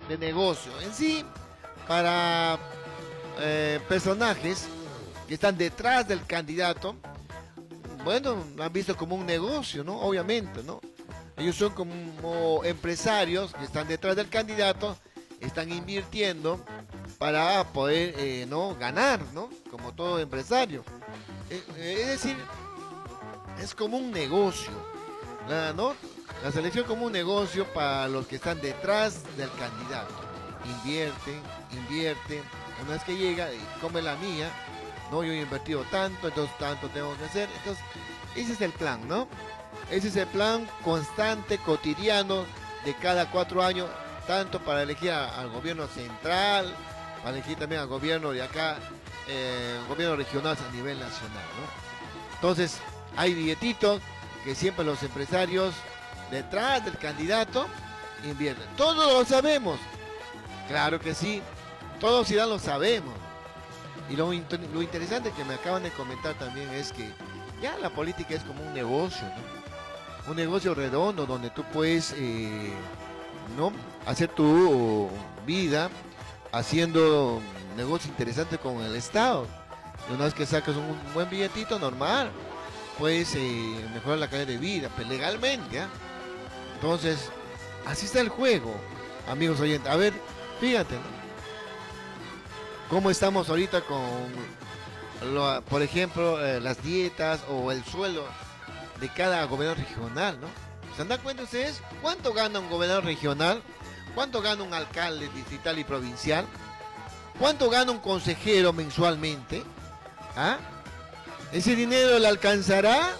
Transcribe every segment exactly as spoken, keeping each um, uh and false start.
de negocio. En sí, para eh, personajes que están detrás del candidato, bueno, lo han visto como un negocio, ¿no? Obviamente, ¿no? Ellos son como empresarios que están detrás del candidato, están invirtiendo para poder, eh, ¿no? ganar, ¿no? Como todo empresario. Eh, eh, es decir, es como un negocio, la, ¿no? La selección como un negocio para los que están detrás del candidato. Invierten, invierten, una vez que llega, come la mía, no, yo he invertido tanto, entonces tanto tengo que hacer. Entonces, ese es el plan, ¿no? Ese es el plan constante, cotidiano, de cada cuatro años, tanto para elegir a, al gobierno central, para elegir también al gobierno de acá, eh, gobierno regional a nivel nacional, ¿no? Entonces, hay billetitos que siempre los empresarios detrás del candidato invierten. Todos lo sabemos, claro que sí, todos ya lo sabemos. Y lo, lo interesante que me acaban de comentar también es que ya la política es como un negocio, ¿no? Un negocio redondo donde tú puedes eh, ¿no? hacer tu vida haciendo negocios interesantes con el Estado. Y una vez que sacas un, un buen billetito normal, puedes eh, mejorar la calidad de vida, pues legalmente, ¿eh? Entonces, así está el juego, amigos oyentes. A ver, fíjate, ¿no? Cómo estamos ahorita con, lo, por ejemplo, eh, las dietas o el sueldo de cada gobernador regional, ¿no? ¿Se dan cuenta ustedes cuánto gana un gobernador regional? ¿Cuánto gana un alcalde distrital y provincial? ¿Cuánto gana un consejero mensualmente? ¿Ah? ¿Ese dinero le alcanzará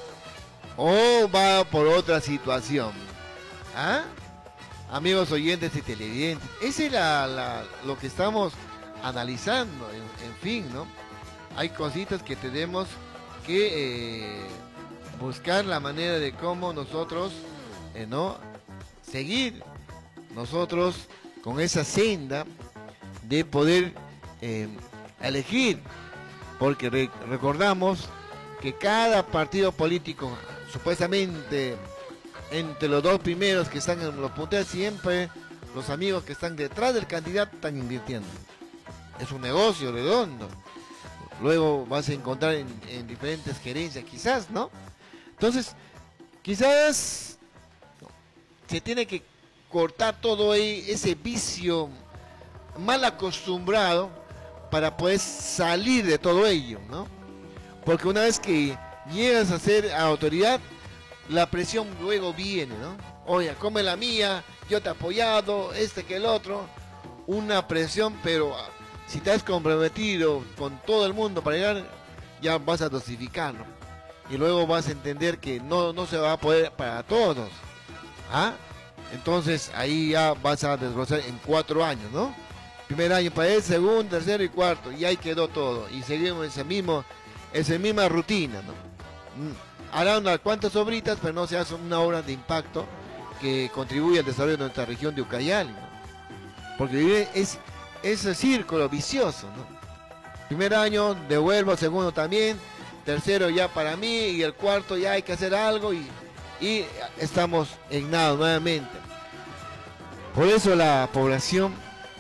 o va por otra situación? ¿Ah? Amigos oyentes y televidentes, ese es la, la, lo que estamos analizando, en, en fin, ¿no? Hay cositas que tenemos que eh, buscar la manera de cómo nosotros, eh, ¿no? seguir nosotros con esa senda de poder eh, elegir, porque re recordamos que cada partido político, supuestamente entre los dos primeros que están en los punteros, siempre los amigos que están detrás del candidato están invirtiendo. Es un negocio redondo. Luego vas a encontrar en, en diferentes gerencias, quizás, ¿no? Entonces, quizás no, se tiene que cortar todo ahí, ese vicio mal acostumbrado para poder salir de todo ello, ¿no? Porque una vez que llegas a ser autoridad, la presión luego viene, ¿no? Oye, come la mía, yo te he apoyado, este que el otro. Una presión, pero si te has comprometido con todo el mundo para llegar, ya vas a dosificarlo. Y luego vas a entender que no, no se va a poder para todos. ¿Ah? Entonces ahí ya vas a desglosar en cuatro años, ¿no? Primer año para él, segundo, tercero y cuarto. Y ahí quedó todo. Y seguimos ese mismo, esa misma rutina, ¿no? Harán unas cuantas obritas, pero no se hace una obra de impacto que contribuye al desarrollo de nuestra región de Ucayali, ¿no? Porque es ese círculo vicioso, ¿no? Primer año devuelvo, segundo también, tercero ya para mí y el cuarto ya hay que hacer algo y, y estamos en nada nuevamente. Por eso la población,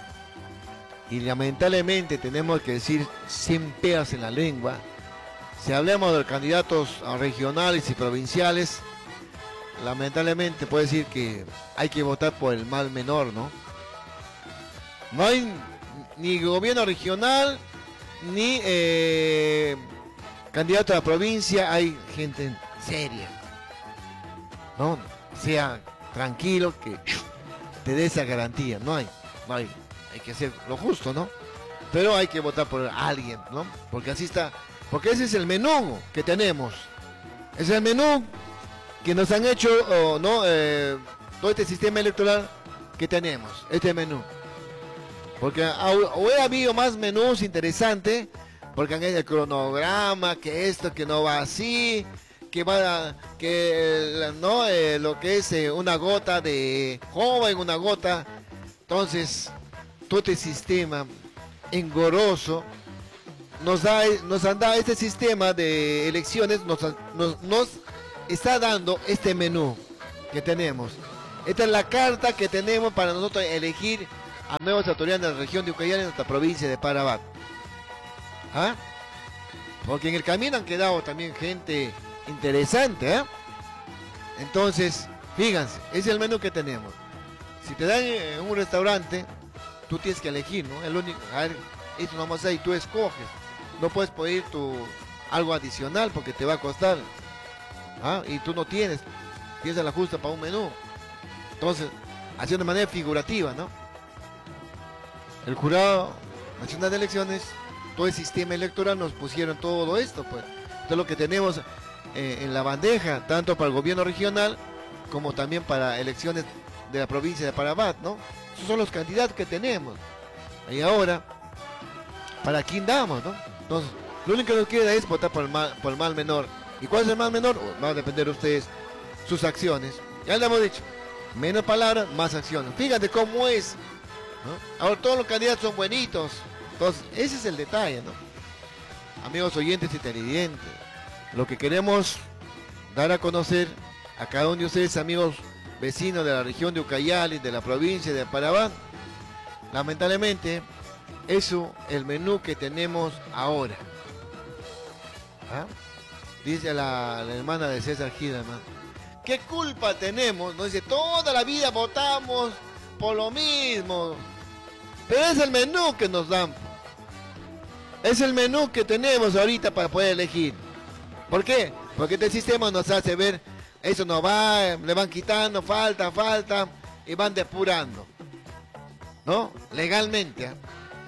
y lamentablemente tenemos que decir sin peas en la lengua, si hablamos de candidatos regionales y provinciales, lamentablemente puede decir que hay que votar por el mal menor, ¿no? No hay ni gobierno regional, ni eh, candidato a la provincia, hay gente seria, ¿no? Sea tranquilo, que te dé esa garantía, no hay, no hay, hay que hacer lo justo, ¿no? Pero hay que votar por alguien, ¿no? Porque así está, porque ese es el menú que tenemos, es el menú que nos han hecho, oh, ¿no? Eh, todo este sistema electoral que tenemos, este menú. Porque o he habido más menús interesantes, porque han hecho el cronograma, que esto, que no va así, que va, que no, eh, lo que es eh, una gota de joven, una gota. Entonces, todo este sistema engorroso nos da, nos han dado este sistema de elecciones, nos, nos, nos está dando este menú que tenemos. Esta es la carta que tenemos para nosotros elegir a nuevas autoridades de la región de Ucayali, en nuestra provincia de Parabat. ¿Ah? Porque en el camino han quedado también gente interesante, ¿eh? Entonces, fíjense, ese es el menú que tenemos. Si te dan en un restaurante, tú tienes que elegir, ¿no? El único, a ver, esto nomás ahí, tú escoges. No puedes pedir tu, algo adicional porque te va a costar. ¿Ah? Y tú no tienes, tienes la justa para un menú. Entonces, haciendo de manera figurativa, ¿no? El Jurado Nacional de Elecciones, todo el sistema electoral nos pusieron todo esto, pues. Esto es lo que tenemos eh, en la bandeja, tanto para el gobierno regional como también para elecciones de la provincia de Parabat, ¿no? Esos son los candidatos que tenemos. Y ahora, ¿para quién damos, no? Entonces, lo único que nos queda es votar por el mal, por el mal menor. ¿Y cuál es el mal menor? Va a depender de ustedes, sus acciones. Ya le hemos dicho, menos palabras, más acciones. Fíjate cómo es, ¿no? Ahora todos los candidatos son buenitos. Entonces, ese es el detalle, ¿no? Amigos oyentes y televidentes, lo que queremos dar a conocer a cada uno de ustedes, amigos vecinos de la región de Ucayali, de la provincia de Parabat, lamentablemente, eso es el menú que tenemos ahora. ¿Ah? Dice la, la hermana de César Gidelman, ¿qué culpa tenemos? Nos dice, toda la vida votamos por lo mismo, pero es el menú que nos dan. Es el menú que tenemos ahorita para poder elegir. ¿Por qué? Porque este sistema nos hace ver, eso no va, le van quitando, falta, falta, y van depurando, ¿no? Legalmente. ¿eh?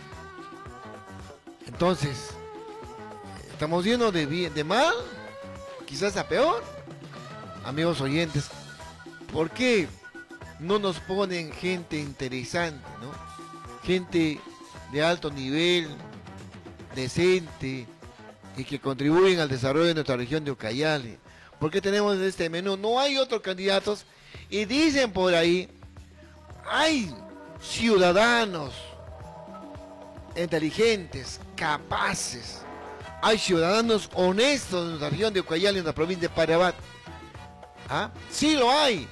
Entonces, ¿estamos yendo de, bien, de mal? Quizás a peor. Amigos oyentes, ¿por qué no nos ponen gente interesante, ¿no? Gente de alto nivel, decente, y que contribuyen al desarrollo de nuestra región de Ucayali? ¿Por qué tenemos este menú? No hay otros candidatos, y dicen por ahí, hay ciudadanos inteligentes, capaces, hay ciudadanos honestos en nuestra región de Ucayali, en la provincia de Parabat. ¿Ah? Sí lo hay.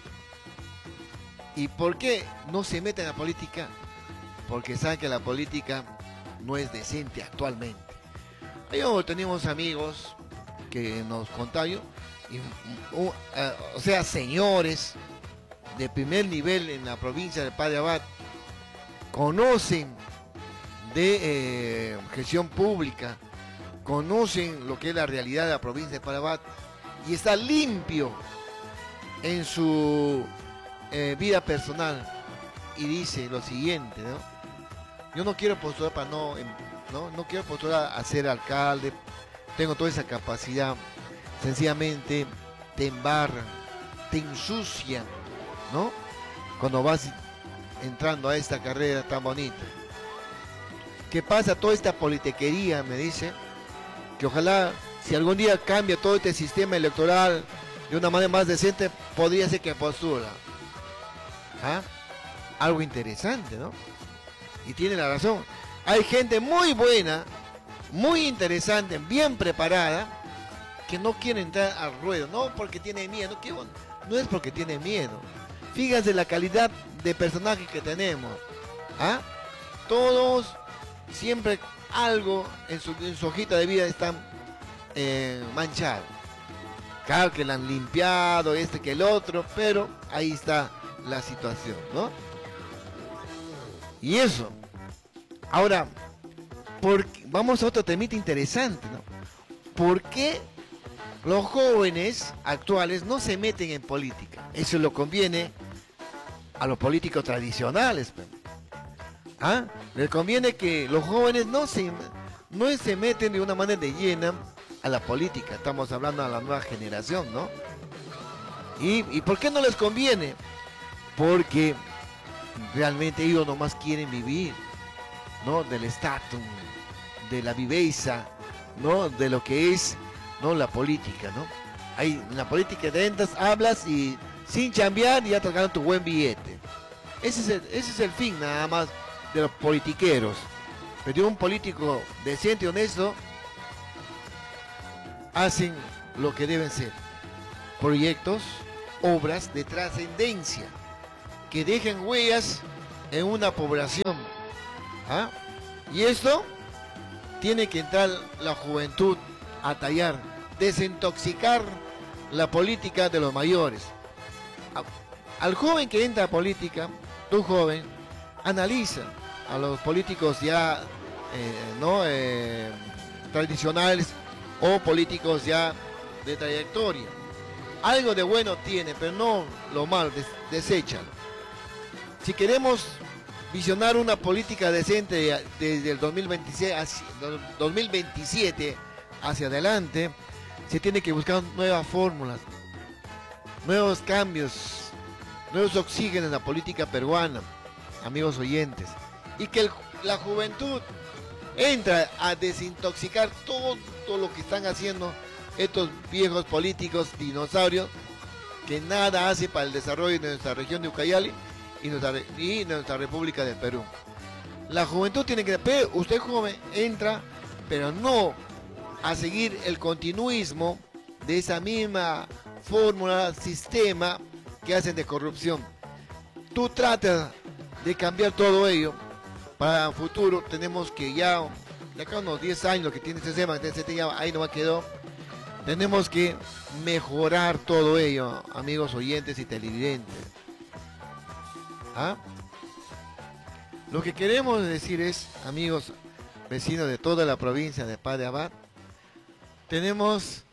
¿Y por qué no se meten en la política? Porque saben que la política no es decente actualmente. Yo tenemos amigos que nos contaron, y, uh, uh, o sea, señores de primer nivel en la provincia de Parabat, conocen de eh, gestión pública, conocen lo que es la realidad de la provincia de Parabat, y está limpio en su eh, vida personal, y dice lo siguiente, ¿no? Yo no quiero postular para no, no, no quiero postular a ser alcalde, tengo toda esa capacidad, sencillamente te embarran, te ensucian, ¿no? Cuando vas entrando a esta carrera tan bonita. ¿Qué pasa? Toda esta politiquería, me dice, que ojalá si algún día cambia todo este sistema electoral de una manera más decente, podría ser que postula. ¿Ah? Algo interesante, ¿no? Y tiene la razón. Hay gente muy buena, muy interesante, bien preparada, que no quiere entrar al ruedo, no porque tiene miedo, no, no es porque tiene miedo. Fíjense la calidad de personajes que tenemos. ¿Ah? Todos siempre algo en su, en su hojita de vida están eh, manchados. Claro que la han limpiado, este que el otro, pero ahí está la situación, ¿no? Y eso. Ahora, ¿por qué? Vamos a otro temita interesante, ¿no? ¿Por qué los jóvenes actuales no se meten en política? Eso lo conviene a los políticos tradicionales, pues. ¿Ah? Les conviene que los jóvenes no se, no se meten de una manera de llena a la política. Estamos hablando de la nueva generación, ¿no? ¿Y, y por qué no les conviene? Porque realmente ellos nomás quieren vivir, ¿no? Del estatus, de la viveza, ¿no? De lo que es, ¿no? La política, ¿no? Hay, en la política de entras, hablas y sin chambear ya te ganan tu buen billete. Ese es el, ese es el fin nada más de los politiqueros. Pero un político decente y honesto hacen lo que deben ser. Proyectos, obras de trascendencia que dejen huellas en una población. ¿Ah? Y esto tiene que entrar la juventud a tallar, desintoxicar la política de los mayores. Al joven que entra a política, tú joven, analiza a los políticos ya eh, ¿no? eh, tradicionales o políticos ya de trayectoria. Algo de bueno tiene, pero no lo malo, des deséchalo. Si queremos visionar una política decente desde el dos mil veintiséis hacia, dos mil veintisiete hacia adelante, se tiene que buscar nuevas fórmulas, nuevos cambios, nuevos oxígenos en la política peruana, amigos oyentes, y que el, la juventud entra a desintoxicar todo, todo lo que están haciendo estos viejos políticos dinosaurios que nada hacen para el desarrollo de nuestra región de Ucayali y nuestra, y nuestra República del Perú. La juventud tiene que, usted joven entra, pero no a seguir el continuismo de esa misma fórmula, sistema que hacen de corrupción. Tú tratas de cambiar todo ello. Para el futuro tenemos que ya, de acá unos diez años, lo que tiene este tema, este ya ahí nomás quedó. Tenemos que mejorar todo ello, amigos oyentes y televidentes. ¿Ah? Lo que queremos decir es, amigos vecinos de toda la provincia de Padre Abad, tenemos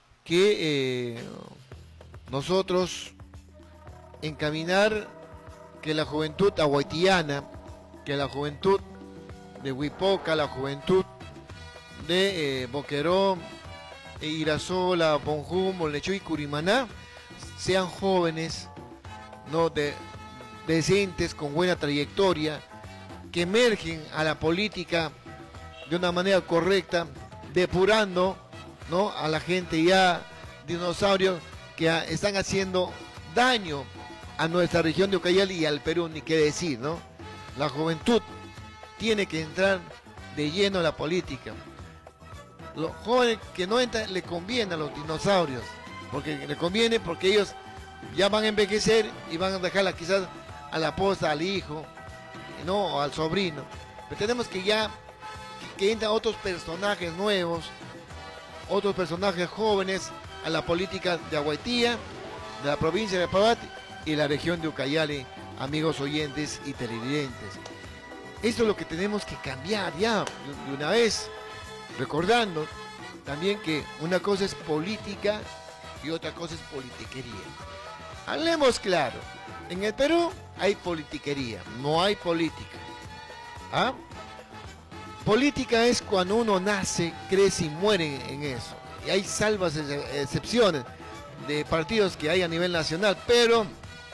que eh, nosotros encaminar que la juventud aguaitiana, que la juventud de Huipoca, la juventud de eh, Boquerón, Irasola, Bonjumbo, Lechuy, Curimaná, sean jóvenes, no de, decentes, con buena trayectoria, que emergen a la política de una manera correcta, depurando, ¿no?, a la gente ya dinosaurios que a, están haciendo daño a nuestra región de Ucayali y al Perú, ni qué decir, ¿no? La juventud tiene que entrar de lleno a la política. Los jóvenes que no entran le conviene a los dinosaurios, porque le conviene porque ellos ya van a envejecer y van a dejarla quizás a la esposa, al hijo, no, o al sobrino. Pero tenemos que ya que, que entren otros personajes nuevos, otros personajes jóvenes a la política de Aguaitía, de la provincia de Pavati y la región de Ucayali, amigos oyentes y televidentes. Esto es lo que tenemos que cambiar ya de una vez, recordando también que una cosa es política y otra cosa es politiquería. Hablemos claro, en el Perú hay politiquería, no hay política. ¿Ah? Política es cuando uno nace, crece y muere en eso. Y hay salvas excepciones de partidos que hay a nivel nacional, pero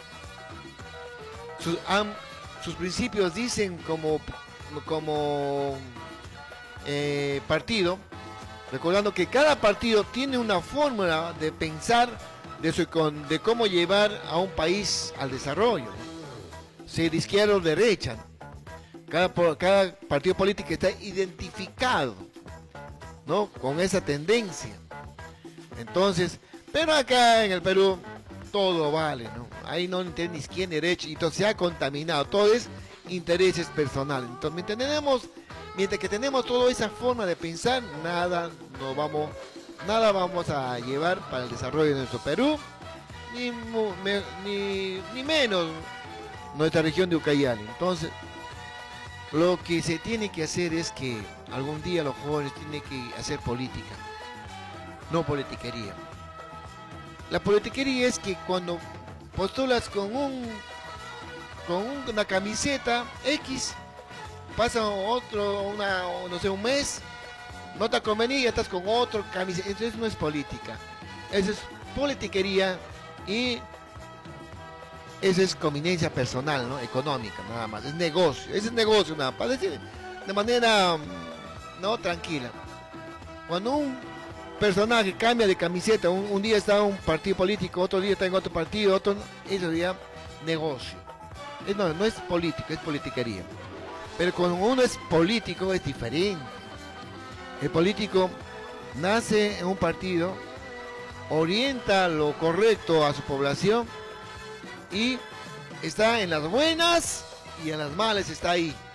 sus, han, sus principios dicen como, como eh, partido, recordando que cada partido tiene una fórmula de pensar de, su, de cómo llevar a un país al desarrollo, sea de izquierda o derecha. Cada, cada partido político está identificado, ¿no?, con esa tendencia. Entonces, pero acá en el Perú todo vale, ¿no? Ahí no entiende ni izquierda ni derecha, y entonces se ha contaminado, todo es intereses personales. Entonces, mientras tenemos, mientras que tenemos toda esa forma de pensar, nada nos vamos, nada vamos a llevar para el desarrollo de nuestro Perú, ni, ni, ni menos nuestra región de Ucayali. Entonces, lo que se tiene que hacer es que algún día los jóvenes tienen que hacer política, no politiquería. La politiquería es que cuando postulas con un con una camiseta X, pasa otro, una, no sé, un mes, no te convenía, estás con otro camiseta. Eso no es política, eso es politiquería y eso es conveniencia personal, ¿no?, económica, nada más, es negocio, ese es negocio, nada más, para decir de manera, no, tranquila. Cuando un personaje cambia de camiseta, un, un día está en un partido político, otro día está en otro partido, otro, eso ya negocio. Es, no, no es político, es politiquería. Pero cuando uno es político es diferente. El político nace en un partido, orienta lo correcto a su población y está en las buenas y en las malas está ahí.